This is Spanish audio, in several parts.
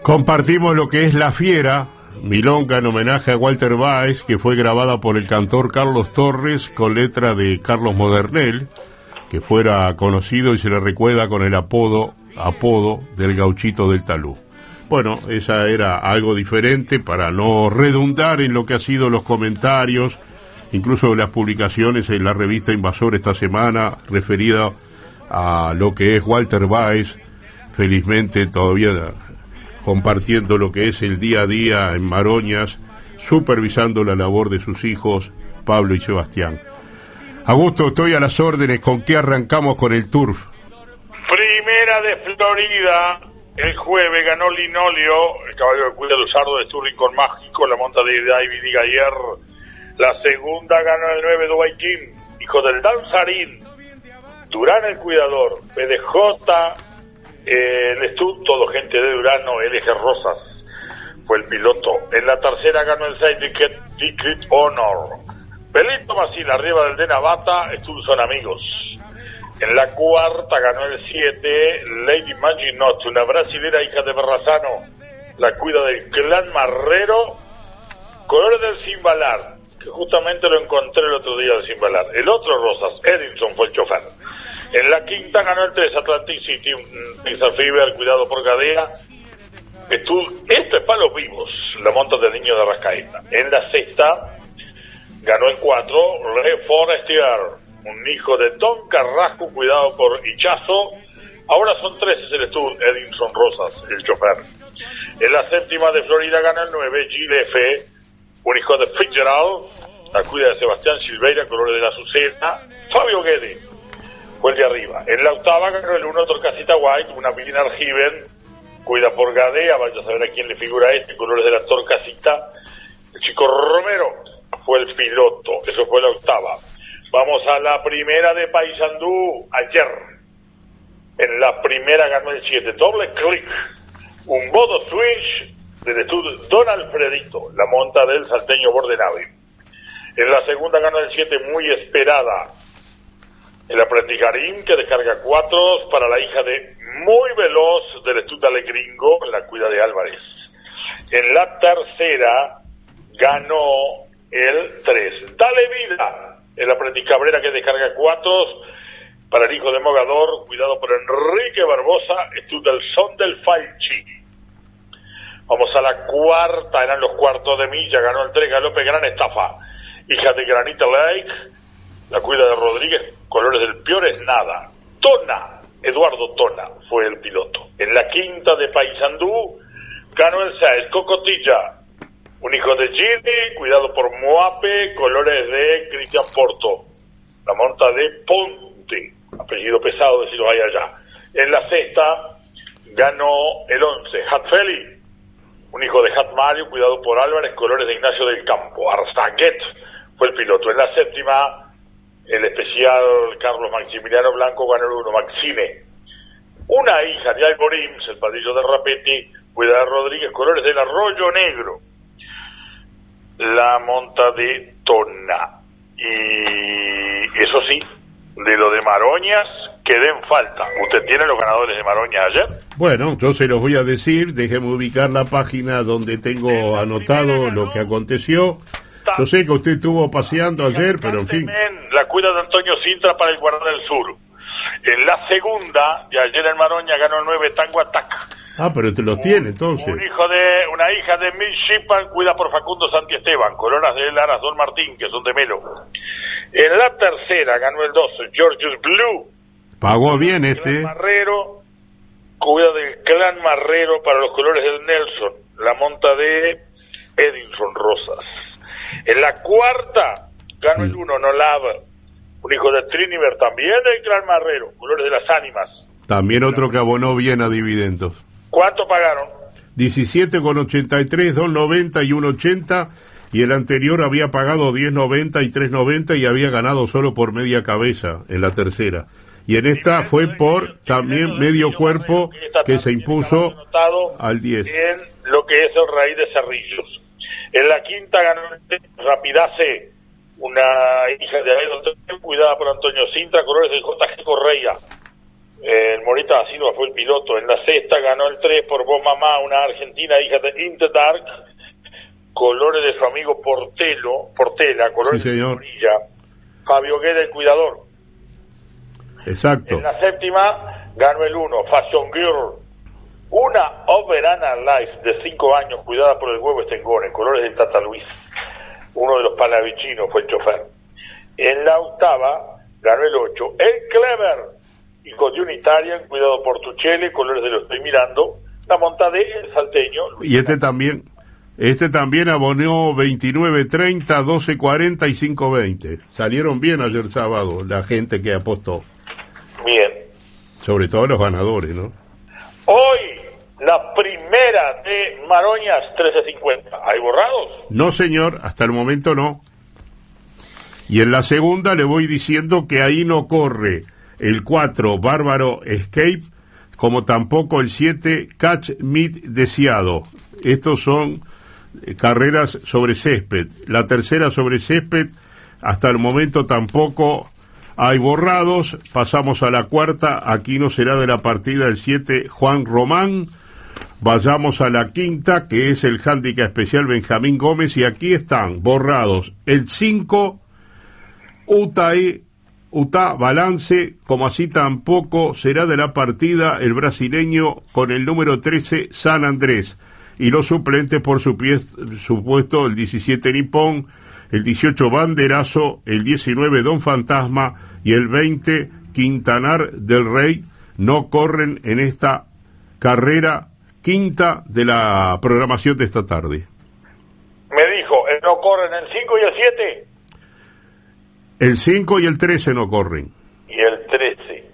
Compartimos lo que es La Fiera, milonga en homenaje a Walter Baez, que fue grabada por el cantor Carlos Torres con letra de Carlos Modernel, que fuera conocido y se le recuerda con el apodo del Gauchito del Talú. Bueno, esa era algo diferente para no redundar en lo que ha sido los comentarios, incluso las publicaciones en la revista Invasor esta semana, referida a lo que es Walter Baez, felizmente todavía compartiendo lo que es el día a día en Maroñas, supervisando la labor de sus hijos, Pablo y Sebastián. Augusto, estoy a las órdenes. ¿Con qué arrancamos con el turf? Primera de Florida, el jueves ganó Linolio, el caballo que cuida Luzardo de Sturring con Mágico, la monta de David y Gayer. La segunda ganó el 9 Dubai King, hijo del Danzarín, Durán el cuidador, PDJ, el Stud, todo gente de Durano, LG Rosas fue el piloto. En la tercera ganó el 6 Secret Honor, Pelito Masil arriba del de Navata, Stud son amigos. En la cuarta ganó el 7 Lady Maginot, una brasilera hija de Berrazano, la cuida del clan Marrero, colores del Cimbalar, que justamente lo encontré el otro día del Cimbalar. El otro Rosas, Edinson fue el chofer. En la quinta ganó el 3 Atlantic City, un Pizza Fever cuidado por Gadea. Esto es para los vivos, la monta del niño de Rascaeta. En la sexta ganó el 4 Re Forestier, un hijo de Don Carrasco cuidado por Hichazo. Ahora son 3, es el Stud, Edinson Rosas, el chofer. En la séptima de Florida gana el 9 GLF, un hijo de Fitzgerald, la cuida de Sebastián Silveira, colores de la Azucena. Fabio Guede fue el de arriba. En la octava ganó el 1 Torcasita White, una Pilina Argiven, cuida por Gadea, vaya a saber a quién le figura colores de la Torcasita. El chico Romero fue el piloto, eso fue la octava. Vamos a la primera de Paysandú, ayer. En la primera ganó el 7 Doble Click, un Bodo Switch del estudio Don Alfredito, la monta del salteño Bordenave. En la segunda ganó el 7 Muy Esperada, el Aprendizarín, que descarga 4 para la hija de Muy Veloz del estudio Alegringo, la cuida de Álvarez. En la tercera ganó el 3 Dale Vida, el Aprendiz Cabrera, que descarga 4 para el hijo de Mogador, cuidado por Enrique Barbosa, estudio del Son del Falchi. Vamos a la cuarta, eran los cuartos de milla, ganó el 3 Galope Gran Estafa, hija de Granita Lake, la cuida de Rodríguez, colores del Pior es nada. Tona, Eduardo Tona fue el piloto. En la quinta de Paysandú ganó el 6 Cocotilla, un hijo de Gini, cuidado por Moape, colores de Cristian Porto, la monta de Ponte, apellido pesado decirlo ahí allá. En la sexta ganó el 11 Hatfeli, un hijo de Hat Mario, cuidado por Álvarez, colores de Ignacio del Campo. Arzaguet fue el piloto. En la séptima, el especial Carlos Maximiliano Blanco ganó el 1 Maxime, una hija de Alborims, el padrillo de Rapetti, cuida de Rodríguez, colores del Arroyo Negro, la monta de Tona. Y eso sí, de lo de Maroñas quedé en falta. ¿Usted tiene los ganadores de Maroñas ayer? Bueno, yo se los voy a decir. Déjeme ubicar la página donde tengo anotado lo que aconteció. Yo sé que usted estuvo paseando ayer, pero en fin. La cuida de Antonio Sintra para el Guarda del Sur. En la segunda de ayer en Maroña ganó el 9 Tango Ataca. Ah, pero usted los tiene entonces. Una hija de Midshipman, cuida por Facundo Santi Esteban, coloras de Laras Don Martín, que son de Melo. En la tercera ganó el 12 George's Blue. Pagó bien este. Marrero, cuida del clan Marrero para los colores del Nelson, la monta de Edinson Rosas. En la cuarta ganó el 1 Nolab, un hijo de Triniver, también del clan Marrero, colores de las ánimas. También otro que abonó bien a dividendos. ¿Cuánto pagaron? 17,83, 2,90 y 1,80, y el anterior había pagado 10,90 y 3,90 y había ganado solo por media cabeza en la tercera. Y en esta fue por también medio cuerpo que se impuso al 10. En lo que es el Raíz de Cerrillos. En la quinta ganó Rapidace, una hija de Aedo, cuidada por Antonio Sintra, colores del JG Correa, El Morita da Silva fue el piloto. En la sexta ganó el 3 por Vos Mamá, una argentina hija de In the Dark, colores de su amigo Portela, colores de orilla. Fabio Gueda, el cuidador. Exacto. En la séptima ganó el 1, Fashion Girl, una Overana Life de 5 años, cuidada por el huevo Estengón, en colores del Tata Luis. Uno de los palavichinos fue el chofer. En la octava ganó el 8, el Clever, hijo de un Italian, cuidado por Tuchele, colores de Lo Estoy Mirando. La Montade, el salteño. Y este también abonó 29.30, 12.40 y 5.20. Salieron bien ayer sábado la gente que apostó. Bien. Sobre todo los ganadores, ¿no? Hoy, la primera de Maroñas, 13.50. ¿Hay borrados? No, señor, hasta el momento no. Y en la segunda le voy diciendo que ahí no corre el 4, Bárbaro Escape, como tampoco el 7, Catch Meet Deseado. Estos son carreras sobre césped. La tercera sobre césped, hasta el momento tampoco hay borrados. Pasamos a la cuarta, aquí no será de la partida el 7, Juan Román. Vayamos a la quinta, que es el handicap especial Benjamín Gómez, y aquí están borrados el 5, Utah Balance, como así tampoco será de la partida el brasileño con el número 13, San Andrés. Y los suplentes, por supuesto, el 17 Nippon, el 18 Banderazo, el 19 Don Fantasma y el 20 Quintanar del Rey, no corren en esta carrera quinta de la programación de esta tarde. Me dijo, ¿no corren el 5 y el 7? El 5 y el 13 no corren. Y el 13.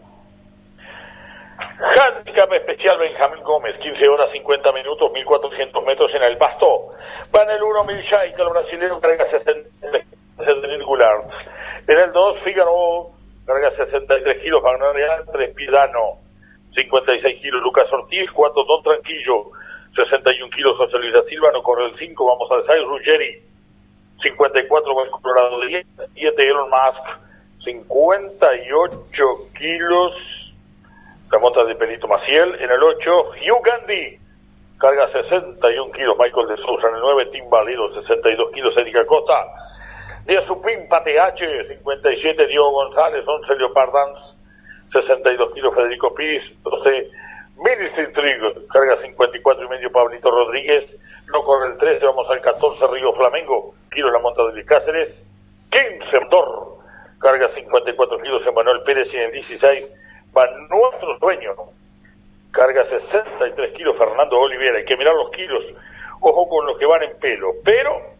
Handicap especial Benjamín Gómez, 15 horas 50 minutos, 1400 metros en el pasto. Va en el 1 Milchai, que el brasileño carga 60 Goulart. En el 2 Figaro, carga 63 kilos, Wagner Real, 3 Pidano, 56 kilos Lucas Ortiz, 4 Don Tranquillo, 61 kilos José Luis da Silva, no corre el 5, vamos al 6 Ruggeri, 54 Buen Colorado de 7 Elon Musk, 58 kilos la monta de Pelito Maciel. En el 8 Hugh Gandhi, carga 61 kilos Michael de Sousa. En el 9 Tim Valido, 62 kilos Erika Costa. De Supim PTH, 57 Diego González, 11 Leopardans, 62 kilos Federico Piz, 12 Ministry Trigger, carga 54 y medio Pablito Rodríguez. No corre el 13, vamos al 14 Río Flamengo, kilos la monta de Luis Cáceres. 15 Motor, carga 54 kilos Emanuel Pérez. Y en el 16 va nuestro dueño, carga 63 kilos Fernando Oliveira. Hay que mirar los kilos, ojo con los que van en pelo, pero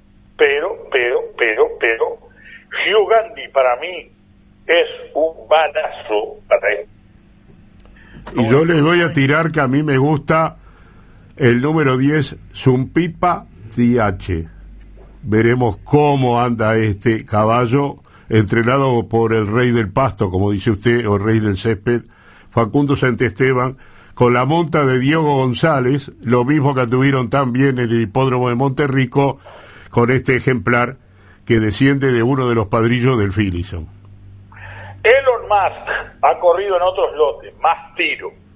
Hugh Gandhi para mí es un balazo para él. Y yo les voy a tirar que a mí me gusta el número 10, Zumpipa DH. Veremos cómo anda este caballo, entrenado por el rey del pasto, como dice usted, o el rey del césped, Facundo Santesteban, con la monta de Diego González, lo mismo que tuvieron también en el hipódromo de Monterrico, con este ejemplar que desciende de uno de los padrillos del Philipson. Elon Musk ha corrido en otros lotes, más tiro.